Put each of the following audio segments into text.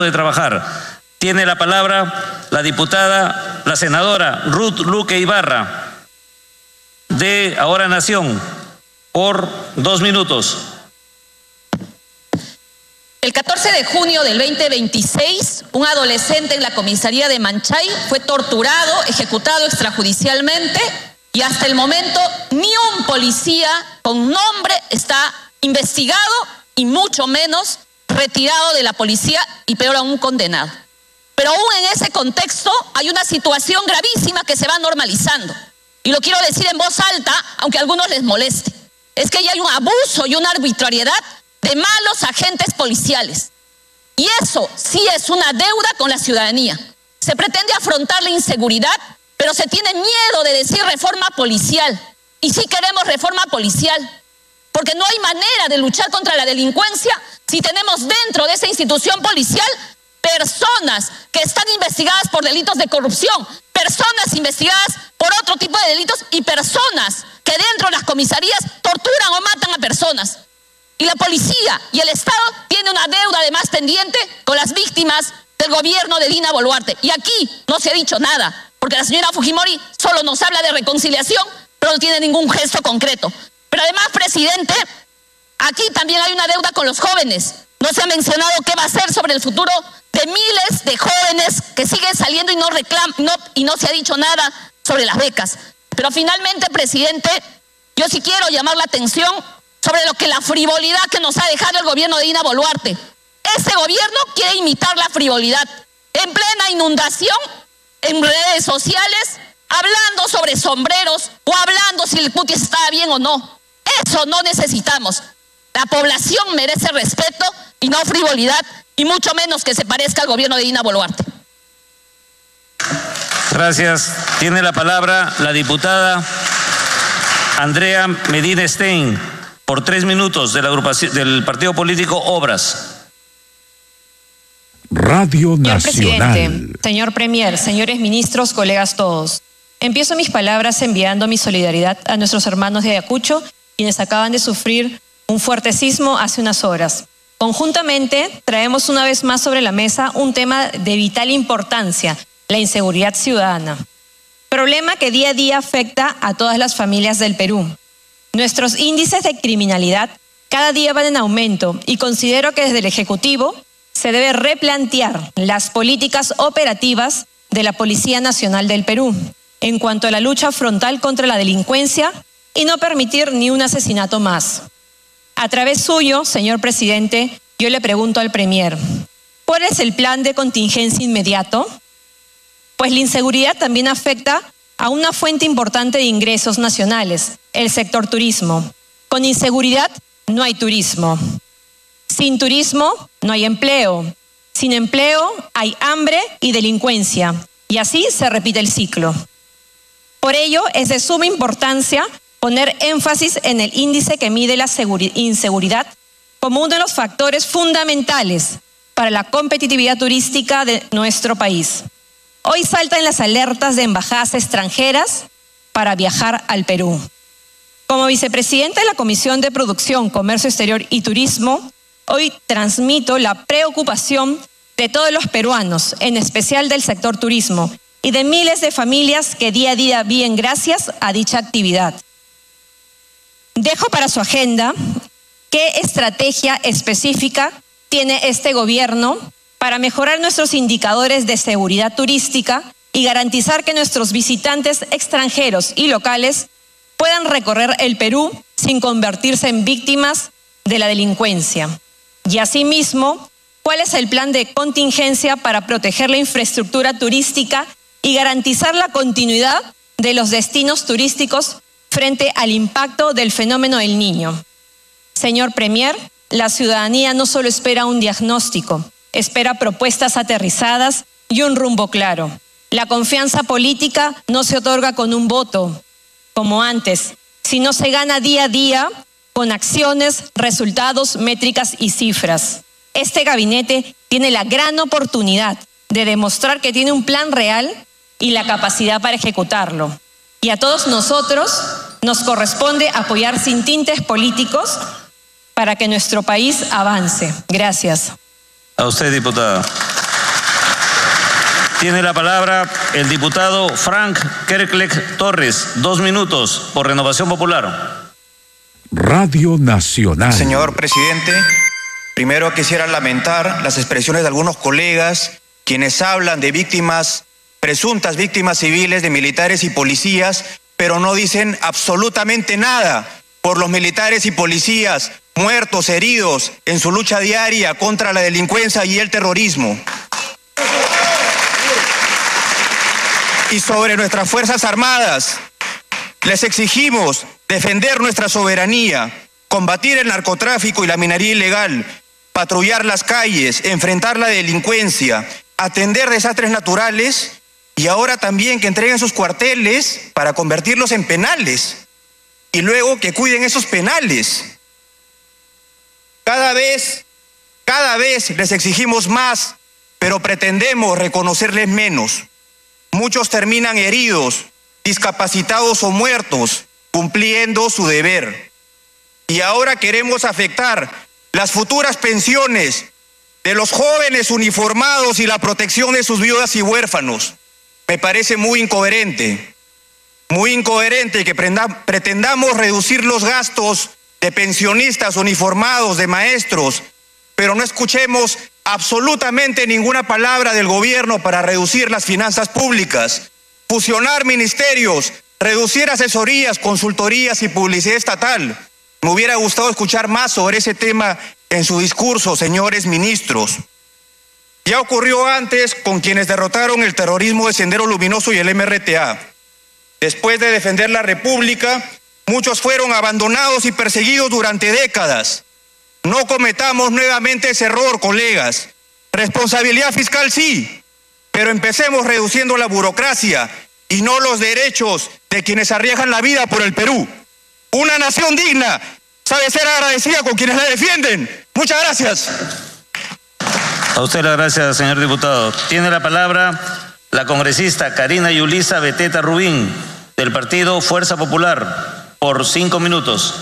de trabajar. Tiene la palabra la diputada, la senadora Ruth Luque Ibarra, de Ahora Nación, por 2 minutos. El 14 de junio del 2026, un adolescente en la comisaría de Manchay fue torturado, ejecutado extrajudicialmente, y hasta el momento ni un policía con nombre está investigado y mucho menos retirado de la policía y peor aún condenado. Pero aún en ese contexto hay una situación gravísima que se va normalizando. Y lo quiero decir en voz alta, aunque a algunos les moleste. Es que ya hay un abuso y una arbitrariedad de malos agentes policiales. Y eso sí es una deuda con la ciudadanía. Se pretende afrontar la inseguridad, pero se tiene miedo de decir reforma policial. Y sí queremos reforma policial, porque no hay manera de luchar contra la delincuencia si tenemos dentro de esa institución policial personas que están investigadas por delitos de corrupción, personas investigadas por otro tipo de delitos y personas que dentro de las comisarías torturan o matan a personas. Y la policía y el Estado tienen una deuda además pendiente con las víctimas del gobierno de Dina Boluarte. Y aquí no se ha dicho nada, porque la señora Fujimori solo nos habla de reconciliación, pero no tiene ningún gesto concreto. Pero además, presidente, aquí también hay una deuda con los jóvenes. No se ha mencionado qué va a hacer sobre el futuro de miles de jóvenes que siguen saliendo y no se ha dicho nada sobre las becas. Pero finalmente, presidente, yo sí quiero llamar la atención sobre lo que la frivolidad que nos ha dejado el gobierno de Dina Boluarte. Este gobierno quiere imitar la frivolidad. En plena inundación, en redes sociales, hablando sobre sombreros o hablando si el cutis estaba bien o no. Eso no necesitamos. La población merece respeto y no frivolidad, y mucho menos que se parezca al gobierno de Dina Boluarte. Gracias. Tiene la palabra la diputada Andrea Medina Stein, por 3 minutos, de la agrupación del partido político Obras. Radio Nacional. Señor presidente, señor premier, señores ministros, colegas todos. Empiezo mis palabras enviando mi solidaridad a nuestros hermanos de Ayacucho, quienes acaban de sufrir un fuerte sismo hace unas horas. Conjuntamente, traemos una vez más sobre la mesa un tema de vital importancia, la inseguridad ciudadana. Problema que día a día afecta a todas las familias del Perú. Nuestros índices de criminalidad cada día van en aumento y considero que desde el Ejecutivo se debe replantear las políticas operativas de la Policía Nacional del Perú en cuanto a la lucha frontal contra la delincuencia y no permitir ni un asesinato más. A través suyo, señor presidente, yo le pregunto al premier, ¿cuál es el plan de contingencia inmediato? Pues la inseguridad también afecta a una fuente importante de ingresos nacionales, el sector turismo. Con inseguridad no hay turismo. Sin turismo no hay empleo. Sin empleo hay hambre y delincuencia. Y así se repite el ciclo. Por ello es de suma importancia poner énfasis en el índice que mide la inseguridad como uno de los factores fundamentales para la competitividad turística de nuestro país. Hoy saltan las alertas de embajadas extranjeras para viajar al Perú. Como vicepresidente de la Comisión de Producción, Comercio Exterior y Turismo, hoy transmito la preocupación de todos los peruanos, en especial del sector turismo, y de miles de familias que día a día viven gracias a dicha actividad. Dejo para su agenda qué estrategia específica tiene este gobierno para mejorar nuestros indicadores de seguridad turística y garantizar que nuestros visitantes extranjeros y locales puedan recorrer el Perú sin convertirse en víctimas de la delincuencia. Y asimismo, ¿cuál es el plan de contingencia para proteger la infraestructura turística y garantizar la continuidad de los destinos turísticos frente al impacto del fenómeno del Niño? Señor premier, la ciudadanía no solo espera un diagnóstico, espera propuestas aterrizadas y un rumbo claro. La confianza política no se otorga con un voto, como antes, sino se gana día a día con acciones, resultados, métricas y cifras. Este gabinete tiene la gran oportunidad de demostrar que tiene un plan real y la capacidad para ejecutarlo. Y a todos nosotros nos corresponde apoyar sin tintes políticos para que nuestro país avance. Gracias. A usted, diputada. Tiene la palabra el diputado Frank Kerkleck Torres, 2 minutos, por Renovación Popular. Radio Nacional. Señor presidente, primero quisiera lamentar las expresiones de algunos colegas quienes hablan de víctimas, presuntas víctimas civiles de militares y policías, pero no dicen absolutamente nada por los militares y policías muertos, heridos en su lucha diaria contra la delincuencia y el terrorismo. Y sobre nuestras Fuerzas Armadas, les exigimos defender nuestra soberanía, combatir el narcotráfico y la minería ilegal, patrullar las calles, enfrentar la delincuencia, atender desastres naturales y ahora también que entreguen sus cuarteles para convertirlos en penales y luego que cuiden esos penales. Cada vez les exigimos más, pero pretendemos reconocerles menos. Muchos terminan heridos, discapacitados o muertos, cumpliendo su deber. Y ahora queremos afectar las futuras pensiones de los jóvenes uniformados y la protección de sus viudas y huérfanos. Me parece muy incoherente que pretendamos reducir los gastos de pensionistas uniformados, de maestros, pero no escuchemos absolutamente ninguna palabra del gobierno para reducir las finanzas públicas, fusionar ministerios, reducir asesorías, consultorías y publicidad estatal. Me hubiera gustado escuchar más sobre ese tema en su discurso, señores ministros. Ya ocurrió antes con quienes derrotaron el terrorismo de Sendero Luminoso y el MRTA. Después de defender la República, muchos fueron abandonados y perseguidos durante décadas. No cometamos nuevamente ese error, colegas. Responsabilidad fiscal sí, pero empecemos reduciendo la burocracia y no los derechos de quienes arriesgan la vida por el Perú. Una nación digna sabe ser agradecida con quienes la defienden. Muchas gracias. A usted las gracias, señor diputado. Tiene la palabra la congresista Karina Yulisa Beteta Rubín, del partido Fuerza Popular, por 5 minutos.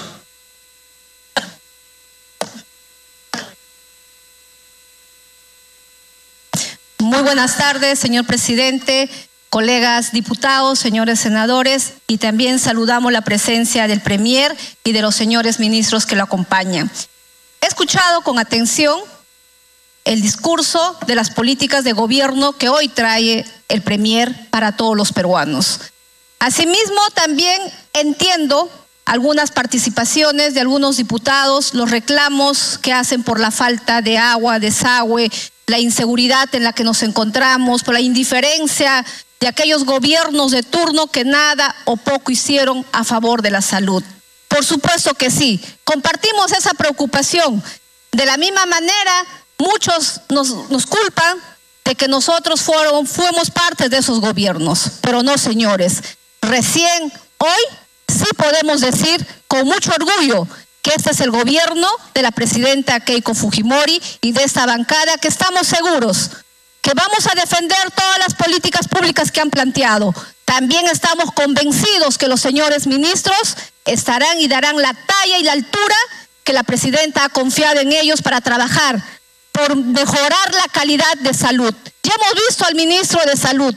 Muy buenas tardes, señor presidente, colegas diputados, señores senadores, y también saludamos la presencia del Premier y de los señores ministros que lo acompañan. He escuchado con atención el discurso de las políticas de gobierno que hoy trae el Premier para todos los peruanos. Asimismo, también entiendo algunas participaciones de algunos diputados, los reclamos que hacen por la falta de agua, desagüe, la inseguridad en la que nos encontramos, por la indiferencia de aquellos gobiernos de turno que nada o poco hicieron a favor de la salud. Por supuesto que sí, compartimos esa preocupación. De la misma manera, muchos nos culpan de que nosotros fuimos parte de esos gobiernos, pero no, señores. Recién hoy sí podemos decir con mucho orgullo que este es el gobierno de la presidenta Keiko Fujimori y de esta bancada que estamos seguros que vamos a defender todas las políticas públicas que han planteado. También estamos convencidos que los señores ministros estarán y darán la talla y la altura que la presidenta ha confiado en ellos para trabajar por mejorar la calidad de salud. Ya hemos visto al ministro de Salud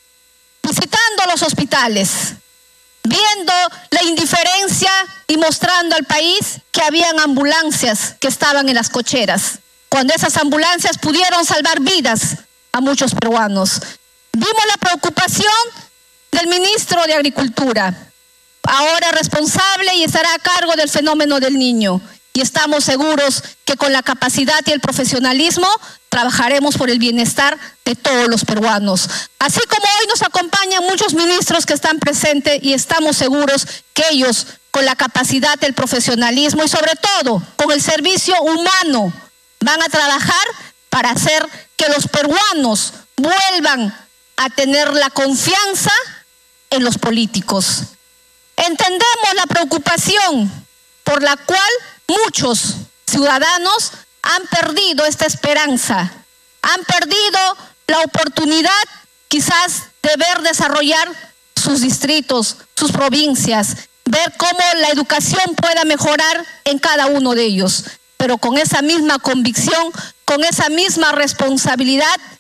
visitando los hospitales, viendo la indiferencia y mostrando al país que habían ambulancias que estaban en las cocheras, cuando esas ambulancias pudieron salvar vidas a muchos peruanos. Vimos la preocupación del ministro de Agricultura, ahora responsable y estará a cargo del fenómeno del Niño. Y estamos seguros que con la capacidad y el profesionalismo trabajaremos por el bienestar de todos los peruanos. Así como hoy nos acompañan muchos ministros que están presentes y estamos seguros que ellos, con la capacidad, el profesionalismo y sobre todo con el servicio humano, van a trabajar para hacer que los peruanos vuelvan a tener la confianza en los políticos. Entendemos la preocupación por la cual muchos ciudadanos han perdido esta esperanza, han perdido la oportunidad quizás de ver desarrollar sus distritos, sus provincias, ver cómo la educación pueda mejorar en cada uno de ellos. Pero con esa misma convicción, con esa misma responsabilidad,